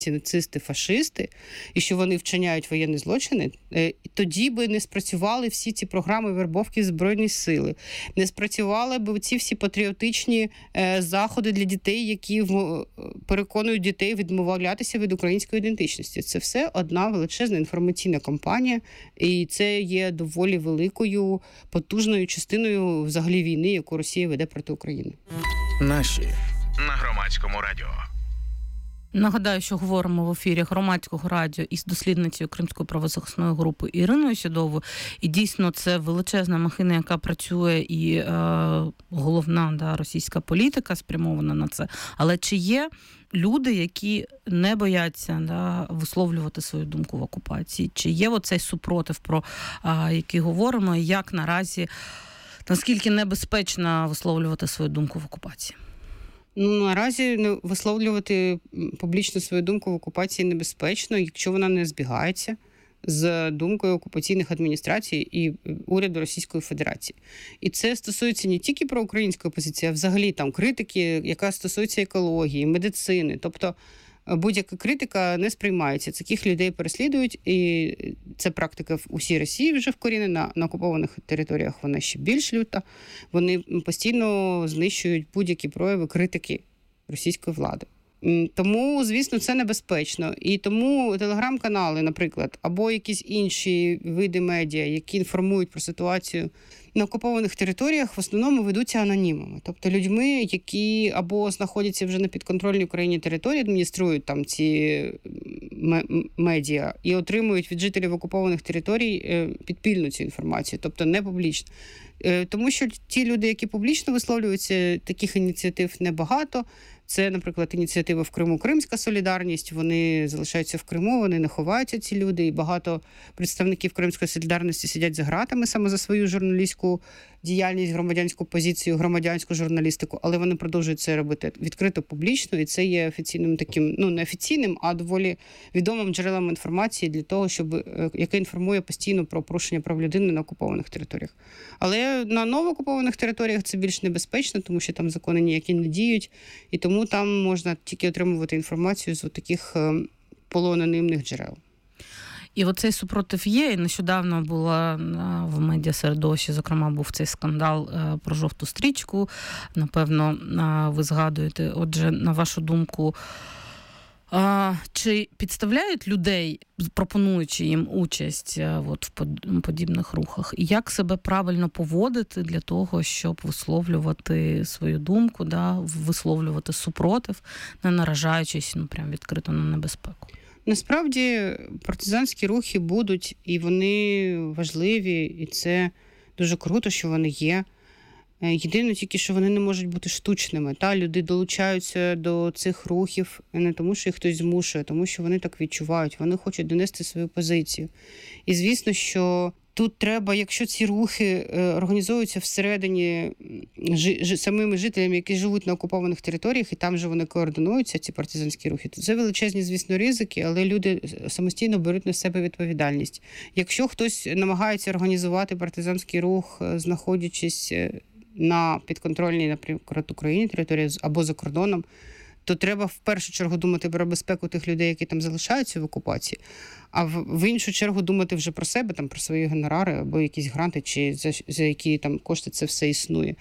нацисти, фашисти, і що вони вчиняють воєнні злочини, тоді би не спрацювали всі ці програми вербовки Збройної сили, не спрацювали б ці всі патріотичні заходи для дітей, які переконують дітей відмовлятися від української ідентичності. Це все одна величезна інформаційна кампанія, і це є доволі великою, потужною частиною взагалі війни, яку Росія веде проти України. Наші на Громадському радіо. Нагадаю, що говоримо в ефірі Громадського радіо із дослідницею Кримської правозахисної групи Іриною Сідовою. І дійсно це величезна махина, яка працює, і головна російська політика спрямована на це. Але чи є люди, які не бояться висловлювати свою думку в окупації? Чи є оцей супротив, про який говоримо, і як наразі, наскільки небезпечно висловлювати свою думку в окупації? Наразі висловлювати публічно свою думку в окупації небезпечно, якщо вона не збігається з думкою окупаційних адміністрацій і уряду Російської Федерації. І це стосується не тільки про українську опозицію, а взагалі там критики, яка стосується екології, медицини. Тобто будь-яка критика не сприймається. Таких людей переслідують, і це практика в усій Росії вже вкорінена. На окупованих територіях вона ще більш люта. Вони постійно знищують будь-які прояви критики російської влади. Тому, звісно, це небезпечно. І тому телеграм-канали, наприклад, або якісь інші види медіа, які інформують про ситуацію на окупованих територіях, в основному ведуться анонімами. Тобто людьми, які або знаходяться вже на підконтрольній Україні території, адмініструють там ці медіа і отримують від жителів окупованих територій підпільну цю інформацію, тобто не публічно. Тому що ті люди, які публічно висловлюються, таких ініціатив небагато. Це, наприклад, ініціатива в Криму «Кримська солідарність». Вони залишаються в Криму, вони не ховаються, ці люди. І багато представників Кримської солідарності сидять за ґратами саме за свою журналістську діяльність, громадянську позицію, громадянську журналістику. Але вони продовжують це робити відкрито, публічно. І це є офіційним таким, не офіційним, а доволі відомим джерелом інформації для того, яке інформує постійно про порушення прав людини на окупованих територіях. Але на новоокупованих територіях це більш небезпечно, тому що там закони ніякі не діють. І тому там можна тільки отримувати інформацію з таких полуанонімних джерел. І оцей супротив є, і нещодавно була в медіасередовищі, зокрема, був цей скандал про жовту стрічку. Напевно, ви згадуєте. Отже, на вашу думку, чи підставляють людей, пропонуючи їм участь в подібних рухах? І як себе правильно поводити для того, щоб висловлювати свою думку, висловлювати супротив, не наражаючись прям відкрито на небезпеку? Насправді партизанські рухи будуть, і вони важливі, і це дуже круто, що вони є. Єдине тільки, що вони не можуть бути штучними. Люди долучаються до цих рухів не тому, що їх хтось змушує, а тому, що вони так відчувають, вони хочуть донести свою позицію. І звісно, що тут треба, якщо ці рухи організовуються всередині самими жителями, які живуть на окупованих територіях, і там же вони координуються, ці партизанські рухи, то це величезні, звісно, ризики, але люди самостійно беруть на себе відповідальність. Якщо хтось намагається організувати партизанський рух, знаходячись на підконтрольній, наприклад, Україні території або за кордоном, то треба в першу чергу думати про безпеку тих людей, які там залишаються в окупації, а в іншу чергу думати вже про себе, про свої гонорари або якісь гранти, чи за які там кошти це все існує.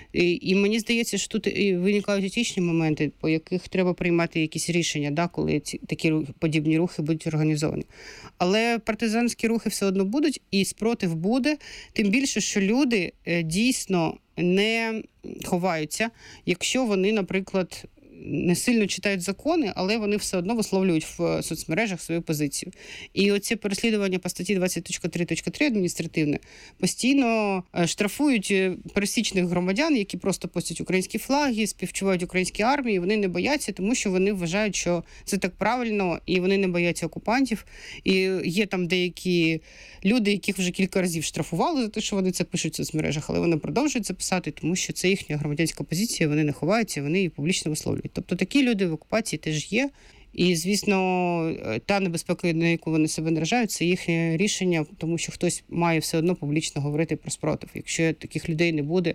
І мені здається, що тут виникають етичні моменти, по яких треба приймати якісь рішення, коли такі подібні рухи будуть організовані. Але партизанські рухи все одно будуть, і спротив буде, тим більше, що люди дійсно не ховаються, якщо вони, наприклад, не сильно читають закони, але вони все одно висловлюють в соцмережах свою позицію. І оці переслідування по статті 20.3.3 адміністративне постійно штрафують пересічних громадян, які просто постять українські флаги, співчувають українській армії, вони не бояться, тому що вони вважають, що це так правильно, і вони не бояться окупантів. І є там деякі люди, яких вже кілька разів штрафували за те, що вони це пишуть в соцмережах, але вони продовжують це писати, тому що це їхня громадянська позиція, вони не ховаються, вони її публічно висловлюють. Тобто такі люди в окупації теж є. І, звісно, та небезпека, на яку вони себе наражають, це їхнє рішення, тому що хтось має все одно публічно говорити про спротив. Якщо таких людей не буде,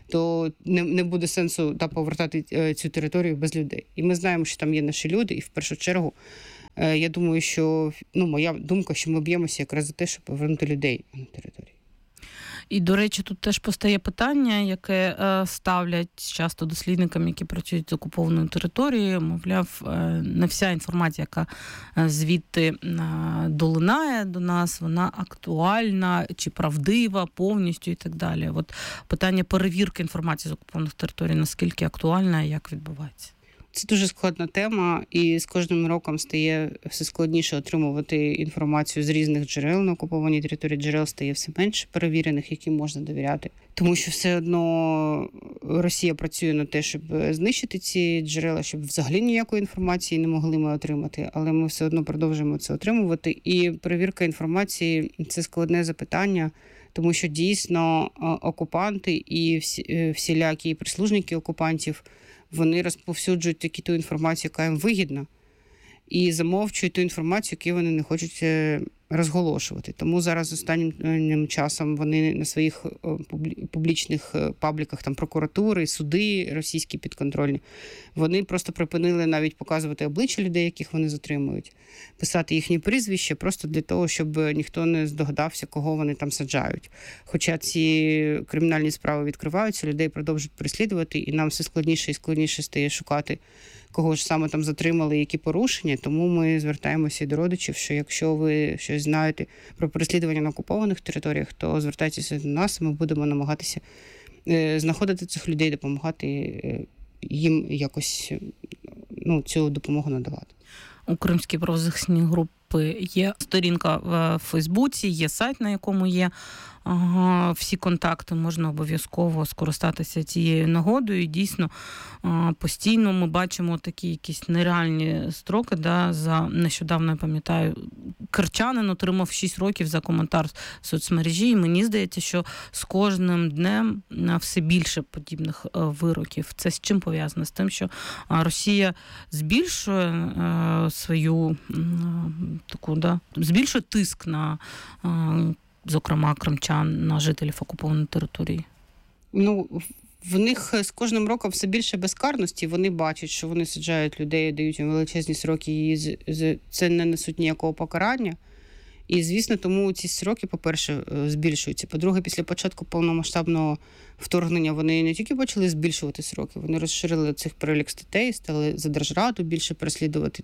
то не буде сенсу повертати цю територію без людей. І ми знаємо, що там є наші люди, і в першу чергу Я думаю, що моя думка, що ми б'ємося якраз за те, щоб повернути людей на територію. І, до речі, тут теж постає питання, яке ставлять часто дослідникам, які працюють з окупованою територією. Мовляв, не вся інформація, яка звідти долинає до нас, вона актуальна чи правдива повністю і так далі. От питання перевірки інформації з окупованих територій, наскільки актуальна і як відбувається? Це дуже складна тема, і з кожним роком стає все складніше отримувати інформацію з різних джерел на окупованій території. Джерел стає все менше перевірених, яким можна довіряти. Тому що все одно Росія працює на те, щоб знищити ці джерела, щоб взагалі ніякої інформації не могли ми отримати, але ми все одно продовжуємо це отримувати. І перевірка інформації – це складне запитання, тому що дійсно окупанти і всілякі прислужники окупантів – вони розповсюджують тільки ту інформацію, яка їм вигідна, і замовчують ту інформацію, яку вони не хочуть розголошувати. Тому зараз останнім часом вони на своїх публічних пабліках, там прокуратури, суди російські підконтрольні, вони просто припинили навіть показувати обличчя людей, яких вони затримують, писати їхні прізвища, просто для того, щоб ніхто не здогадався, кого вони там саджають. Хоча ці кримінальні справи відкриваються, людей продовжують переслідувати, і нам все складніше і складніше стає шукати, кого ж саме там затримали, які порушення. Тому ми звертаємося і до родичів, що якщо ви щось знаєте про переслідування на окупованих територіях, то звертайтеся до нас, ми будемо намагатися знаходити цих людей, допомагати їм якось цю допомогу надавати. У Кримській правозахисній групи є сторінка в Фейсбуці, є сайт, на якому є всі контакти, можна обов'язково скористатися цією нагодою. І дійсно, постійно ми бачимо такі якісь нереальні строки. За нещодавно, я пам'ятаю, кирчанин отримав 6 років за коментар в соцмережі. І мені здається, що з кожним днем все більше подібних вироків. Це з чим пов'язано? З тим, що Росія збільшує свою збільшує тиск на зокрема кримчан, на жителів окупованої території? В них з кожним роком все більше безкарності. Вони бачать, що вони саджають людей, дають їм величезні сроки, і це не несуть ніякого покарання. І, звісно, тому ці сроки, по-перше, збільшуються. По-друге, після початку повномасштабного вторгнення вони не тільки почали збільшувати сроки, вони розширили цих перелік статей, стали за держзраду більше переслідувати,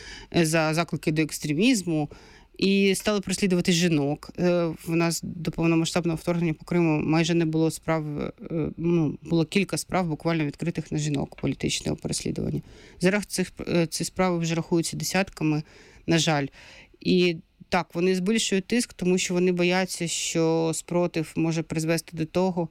за заклики до екстремізму. І стали переслідувати жінок. В нас до повномасштабного вторгнення по Криму майже не було справ, було кілька справ буквально відкритих на жінок політичного переслідування. Зараз ці справи вже рахуються десятками, на жаль. І так, вони збільшують тиск, тому що вони бояться, що спротив може призвести до того,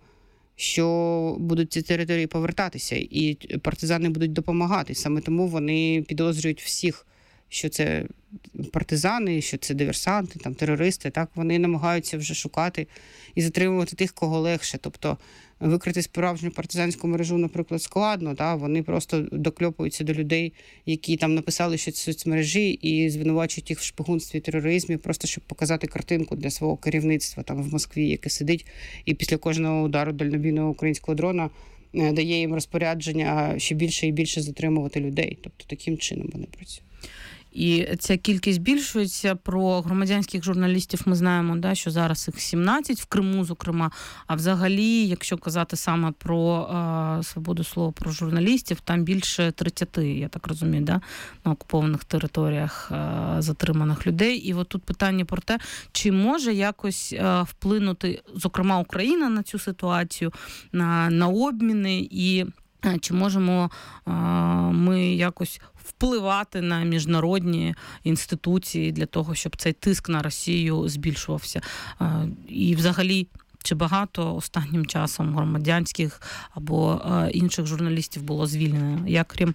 що будуть ці території повертатися, і партизани будуть допомагати. Саме тому вони підозрюють всіх, що це партизани, що це диверсанти, терористи. Вони намагаються вже шукати і затримувати тих, кого легше. Тобто викрити справжню партизанську мережу, наприклад, складно. Вони просто докльопуються до людей, які написали щось в соцмережі і звинувачують їх в шпигунстві і тероризмі, просто щоб показати картинку для свого керівництва в Москві, яке сидить і після кожного удару дальнобійного українського дрона дає їм розпорядження ще більше і більше затримувати людей. Тобто таким чином вони працюють. І ця кількість збільшується. Про громадянських журналістів ми знаємо, що зараз їх 17 в Криму, зокрема. А взагалі, якщо казати саме про свободу слова, про журналістів, там більше 30, я так розумію, на окупованих територіях затриманих людей. І от тут питання про те, чи може якось вплинути, зокрема, Україна на цю ситуацію, на обміни, і чи можемо ми якось впливати на міжнародні інституції для того, щоб цей тиск на Росію збільшувався? І взагалі, чи багато останнім часом громадянських або інших журналістів було звільнено? Я, крім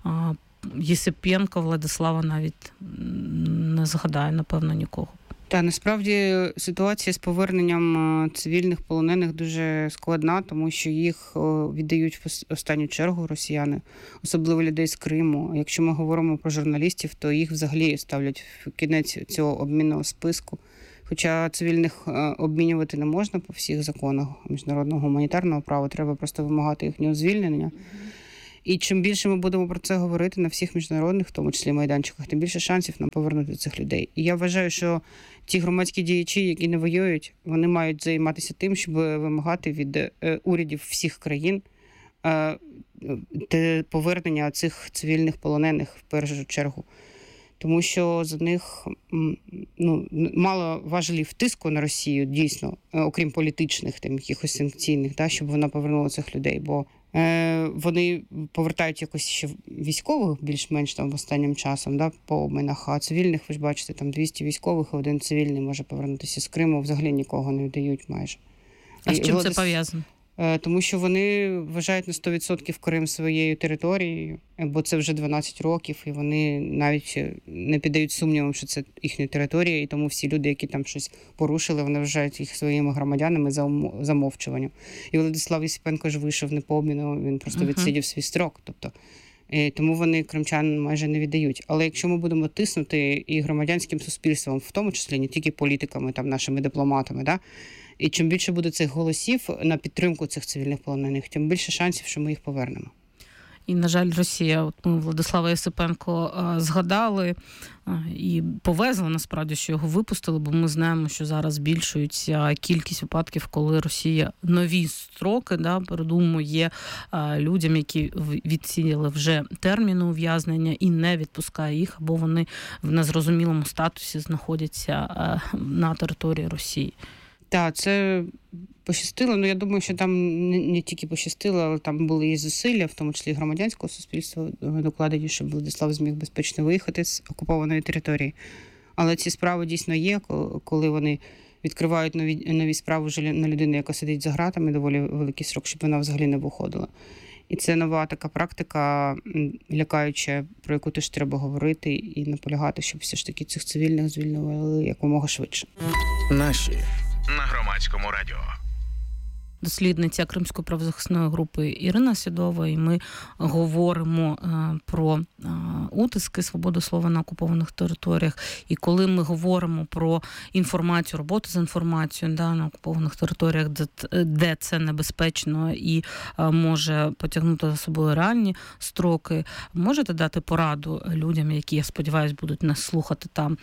Єсипенка, Владислава навіть не згадаю, напевно, нікого. Насправді ситуація з поверненням цивільних полонених дуже складна, тому що їх віддають в останню чергу росіяни, особливо людей з Криму. Якщо ми говоримо про журналістів, то їх взагалі ставлять в кінець цього обмінного списку. Хоча цивільних обмінювати не можна по всіх законах міжнародного гуманітарного права, треба просто вимагати їхнього звільнення. І чим більше ми будемо про це говорити на всіх міжнародних, в тому числі майданчиках, тим більше шансів нам повернути цих людей. І я вважаю, що ті громадські діячі, які не воюють, вони мають займатися тим, щоб вимагати від урядів всіх країн повернення цих цивільних полонених в першу чергу. Тому що за них мало важелів тиску на Росію, дійсно, окрім політичних, там, якихось санкційних, щоб вона повернула цих людей. Бо вони повертають якось ще військових більш-менш там останнім часом, по обмінах, а цивільних, ви ж бачите, там 200 військових, і один цивільний може повернутися з Криму, взагалі нікого не віддають майже. А з чим це пов'язано? Тому що вони вважають на 100% Крим своєю територією, бо це вже 12 років, і вони навіть не піддають сумнівам, що це їхня територія, і тому всі люди, які там щось порушили, вони вважають їх своїми громадянами замовчуванням. І Владислав Єсипенко ж вийшов не по обміну, він просто відсидів свій строк. Тобто, тому вони кримчан майже не віддають. Але якщо ми будемо тиснути і громадянським суспільством, в тому числі не тільки політиками, там, нашими дипломатами, і чим більше буде цих голосів на підтримку цих цивільних полонених, тим більше шансів, що ми їх повернемо. І, на жаль, Росія, от ми Владислава Єсипенко згадали і повезли, насправді, що його випустили, бо ми знаємо, що зараз збільшується кількість випадків, коли Росія нові строки передумує людям, які відсиділи вже терміни ув'язнення і не відпускає їх, або вони в незрозумілому статусі знаходяться на території Росії. Так, це пощастило. Я думаю, що там не тільки пощастило, але там були і зусилля, в тому числі громадянського суспільства, докладені, щоб Владислав зміг безпечно виїхати з окупованої території. Але ці справи дійсно є, коли вони відкривають нові справи вже на людину, яка сидить за ґратами, доволі великий срок, щоб вона взагалі не виходила. І це нова така практика, лякаюча, про яку теж треба говорити і наполягати, щоб все ж таки цих цивільних звільнили якомога швидше. Наші на Громадському радіо. Дослідниця Кримської правозахисної групи Ірина Сідова, і ми говоримо про утиски, свободу слова на окупованих територіях. І коли ми говоримо про інформацію, роботу з інформацією на окупованих територіях, де це небезпечно і може потягнути за собою реальні строки, можете дати пораду людям, які, я сподіваюся, будуть нас слухати там,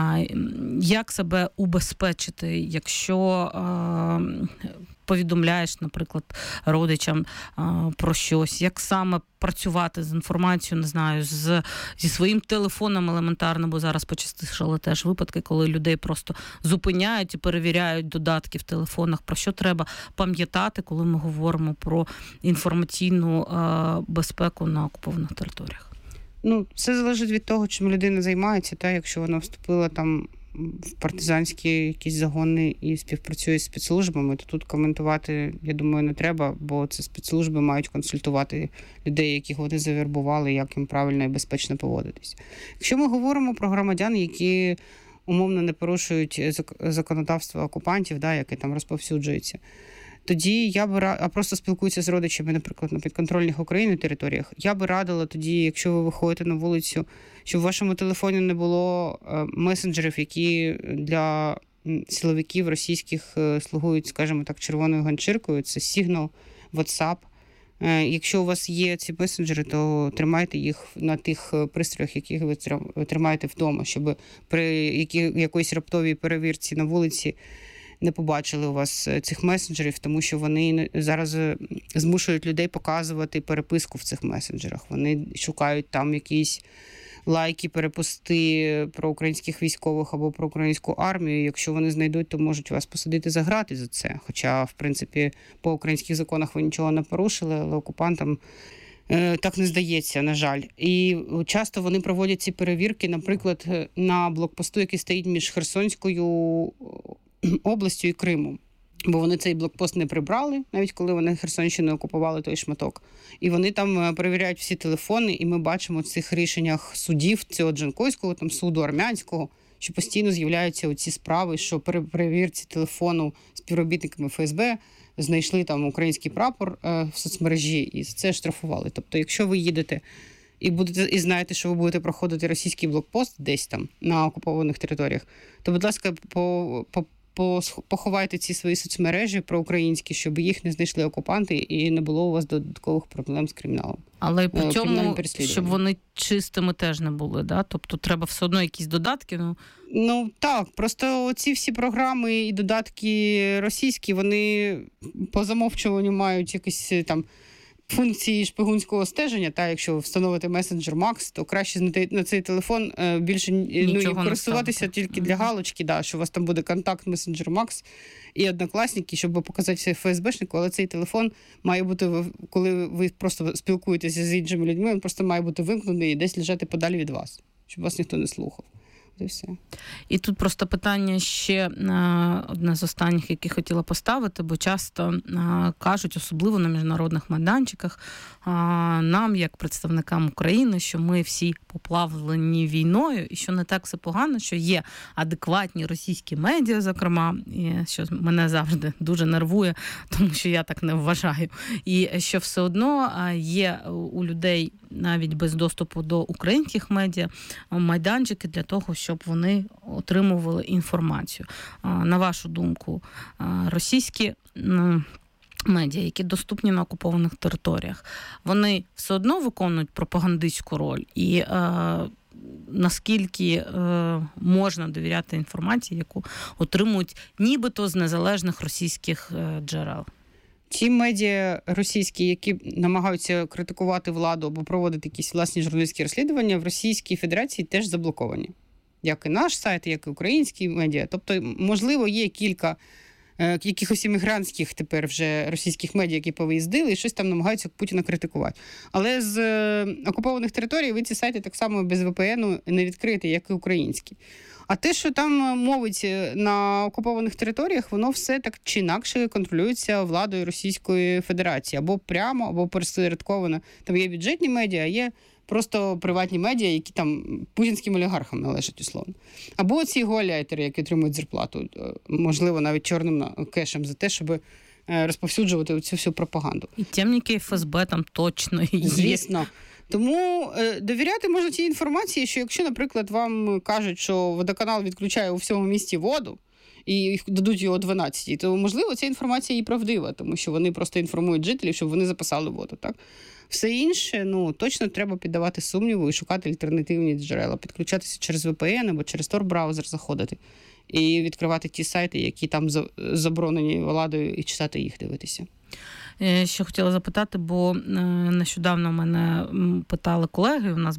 як себе убезпечити, якщо повідомляєш, наприклад, родичам про щось, як саме працювати з інформацією, не знаю, зі своїм телефоном елементарно, бо зараз почастішали теж випадки, коли людей просто зупиняють і перевіряють додатки в телефонах. Про що треба пам'ятати, коли ми говоримо про інформаційну безпеку на окупованих територіях? Все залежить від того, чим людина займається. Якщо вона вступила там в партизанські якісь загони і співпрацює з спецслужбами, то тут коментувати, я думаю, не треба, бо це спецслужби мають консультувати людей, яких вони завербували, як їм правильно і безпечно поводитись. Якщо ми говоримо про громадян, які умовно не порушують законодавство окупантів, яке там розповсюджується, тоді я би а просто спілкуюся з родичами, наприклад, на підконтрольних Україні територіях. Я би радила тоді, якщо ви виходите на вулицю, щоб в вашому телефоні не було месенджерів, які для силовиків російських слугують, скажімо так, червоною ганчіркою. Це Signal, WhatsApp. Якщо у вас є ці месенджери, то тримайте їх на тих пристроях, які ви тримаєте вдома, щоб при якоїсь раптовій перевірці на вулиці не побачили у вас цих месенджерів, тому що вони зараз змушують людей показувати переписку в цих месенджерах. Вони шукають там якісь лайки, перепости про українських військових або про українську армію. Якщо вони знайдуть, то можуть вас посадити за грати за це. Хоча, в принципі, по українських законах ви нічого не порушили, але окупантам так не здається, на жаль. І часто вони проводять ці перевірки, наприклад, на блокпосту, який стоїть між Херсонською областю і Кримом. Бо вони цей блокпост не прибрали, навіть коли вони Херсонщину окупували той шматок. І вони там перевіряють всі телефони, і ми бачимо в цих рішеннях судів, цього Джанкойського, там суду армянського, що постійно з'являються оці справи, що при перевірці телефону співробітниками ФСБ знайшли там український прапор в соцмережі і за це штрафували. Тобто, якщо ви їдете і знаєте, що ви будете проходити російський блокпост десь там на окупованих територіях, то, будь ласка, поховайте ці свої соцмережі проукраїнські, щоб їх не знайшли окупанти і не було у вас додаткових проблем з криміналом. Але при цьому, щоб вони чистими теж не були, да? Тобто треба все одно якісь додатки. Ну так, просто ці всі програми і додатки російські, вони по замовчуванню мають якісь там функції шпигунського стеження. Та якщо встановити месенджер Max, то краще на цей телефон більше користуватися тільки для галочки, да, що у вас там буде контакт месенджер Max і однокласники, щоб показати ФСБшнику, але цей телефон має бути, коли ви просто спілкуєтеся з іншими людьми, він просто має бути вимкнений і десь лежати подалі від вас, щоб вас ніхто не слухав. І все. І тут просто питання ще одне з останніх, які хотіла поставити, бо часто кажуть, особливо на міжнародних майданчиках, нам, як представникам України, що ми всі поплавлені війною, і що не так все погано, що є адекватні російські медіа, зокрема, і що мене завжди дуже нервує, тому що я так не вважаю. І що все одно є у людей навіть без доступу до українських медіа майданчики для того, щоб вони отримували інформацію. На вашу думку, російські медіа, які доступні на окупованих територіях, вони все одно виконують пропагандистську роль? І наскільки можна довіряти інформації, яку отримують нібито з незалежних російських джерел? Ті медіа російські, які намагаються критикувати владу або проводити якісь власні журналістські розслідування, в Російській Федерації теж заблоковані. Як і наш сайт, як і українські медіа. Тобто, можливо, є кілька якихось іммігрантських тепер вже російських медіа, які повиїздили, і щось там намагаються Путіна критикувати. Але з окупованих територій ви ці сайти так само без VPN не відкриєте, як і українські. А те, що там мовить на окупованих територіях, воно все так чи інакше контролюється владою Російської Федерації. Або прямо, або пересередковано. Там є бюджетні медіа, а є просто приватні медіа, які там путінським олігархам належать, условно. Або ці голяйтери, які отримують зарплату, можливо, навіть чорним кешем за те, щоб розповсюджувати цю всю пропаганду. І темники ФСБ там точно є. Звісно. Тому довіряти можна тій інформації, що якщо, наприклад, вам кажуть, що водоканал відключає у всьому місті воду, і дадуть його о 12-й, то, можливо, ця інформація і правдива, тому що вони просто інформують жителів, щоб вони запасали воду, так? Все інше, точно треба піддавати сумніву і шукати альтернативні джерела, підключатися через VPN або через Tor-браузер заходити і відкривати ті сайти, які там заборонені владою, і читати їх, дивитися. Ще хотіла запитати, бо нещодавно мене питали колеги, у нас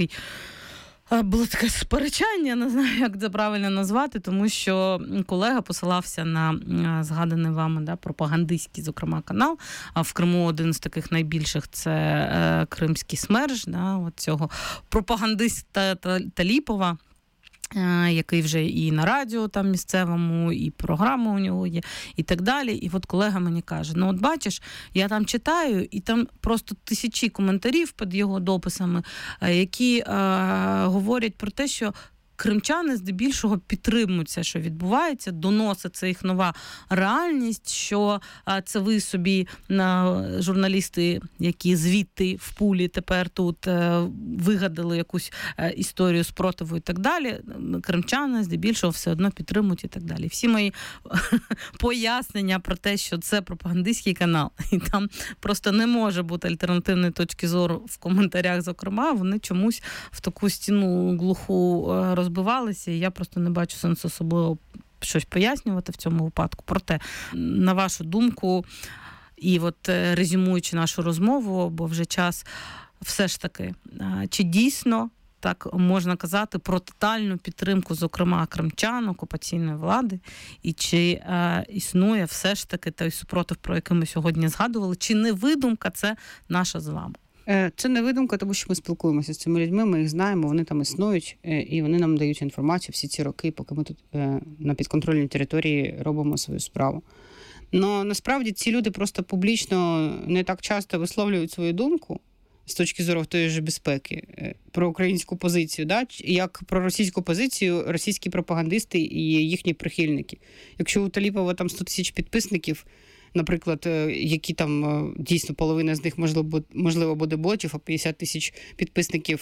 було таке сперечання, не знаю, як це правильно назвати, тому що колега посилався на згаданий вами пропагандистський, зокрема, канал. А в Криму один з таких найбільших – це Кримський Смерж, цього пропагандиста Таліпова, який вже і на радіо там місцевому, і програма у нього є, і так далі. І от колега мені каже, от бачиш, я там читаю, і там просто тисячі коментарів під його дописами, які говорять про те, що кримчани здебільшого підтримують це, що відбувається, доносить це їх нова реальність, що це ви собі, журналісти, які звідти в пулі тепер тут вигадали якусь історію спротиву і так далі. Кримчани здебільшого все одно підтримують і так далі. Всі мої пояснення про те, що це пропагандистський канал, і там просто не може бути альтернативної точки зору в коментарях, зокрема, вони чомусь в таку стіну глуху розбивалися, і я просто не бачу сенсу особливо щось пояснювати в цьому випадку. Проте, на вашу думку, і резюмуючи нашу розмову, бо вже час, все ж таки, чи дійсно так можна казати про тотальну підтримку, зокрема, кримчан, окупаційної влади, і чи існує все ж таки той супротив, про який ми сьогодні згадували, чи не видумка це наша з вами? Це не видумка, тому що ми спілкуємося з цими людьми, ми їх знаємо, вони там існують, і вони нам дають інформацію всі ці роки, поки ми тут на підконтрольній території робимо свою справу. Но насправді ці люди просто публічно не так часто висловлюють свою думку з точки зору тої ж безпеки про українську позицію, як про російську позицію російські пропагандисти і їхні прихильники. Якщо у Таліпова там 100 тисяч підписників, наприклад, які там дійсно половина з них, можливо, буде ботів, а 50 тисяч підписників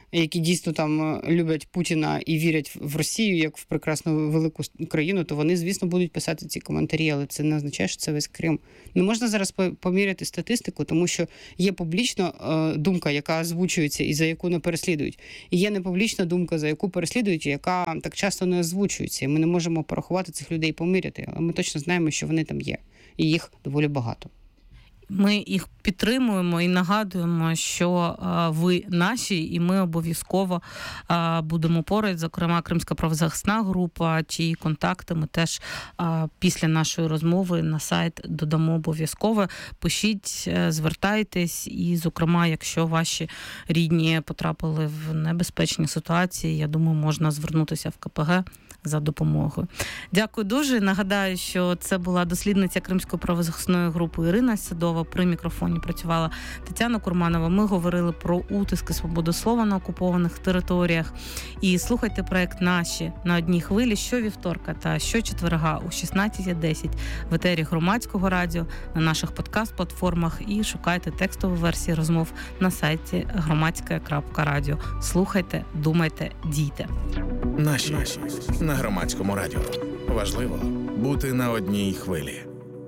які дійсно там люблять Путіна і вірять в Росію, як в прекрасну велику країну, то вони, звісно, будуть писати ці коментарі, але це не означає, що це весь Крим. Не можна зараз поміряти статистику, тому що є публічна думка, яка озвучується і за яку не переслідують. І є непублічна думка, за яку переслідують, і яка так часто не озвучується. І ми не можемо порахувати цих людей і поміряти, але ми точно знаємо, що вони там є. І їх доволі багато. Ми їх підтримуємо і нагадуємо, що ви наші, і ми обов'язково будемо поряд. Зокрема, Кримська правозахисна група, чиї контакти ми теж після нашої розмови на сайт додамо обов'язково. Пишіть, звертайтесь, і, зокрема, якщо ваші рідні потрапили в небезпечні ситуації, я думаю, можна звернутися в КПГ за допомогою. Дякую дуже. Нагадаю, що це була дослідниця Кримської правозахисної групи Ірина Сідова. При мікрофоні працювала Тетяна Курманова. Ми говорили про утиски свободи слова на окупованих територіях. І слухайте проект «Наші» на одній хвилі щовівторка та щочетверга о 16:10 в етері Громадського радіо, на наших подкаст-платформах і шукайте текстові версії розмов на сайті громадське.радіо. Слухайте, думайте, дійте. Наші на Громадському радіо. Важливо бути на одній хвилі.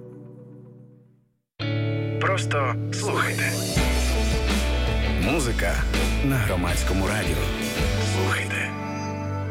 Просто слухайте. Музика на Громадському радіо. Слухайте.